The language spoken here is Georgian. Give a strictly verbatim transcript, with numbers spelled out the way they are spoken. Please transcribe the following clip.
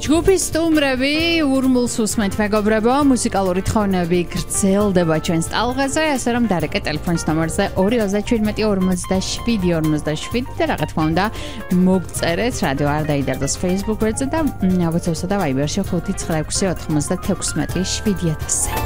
ჯგუფის სტუმრები ურმულს უსმენთ მეგობრებო, მუსიკალური თხოვნები გრძელდება ჩვენს ტალღაზე, ასე რომ დარეკე ტელეფონის ნომერზე ორი ოცდაშვიდი ორმოცდაშვიდი ორმოცდაშვიდი და რა თქმა უნდა მოგწერეთ რადიო არ დაიდარდოს Facebook-ზე და WhatsApp-სა და Viber-ში ხუთი ცხრა ექვსი ოთხმოცდათექვსმეტი შვიდი ათასი.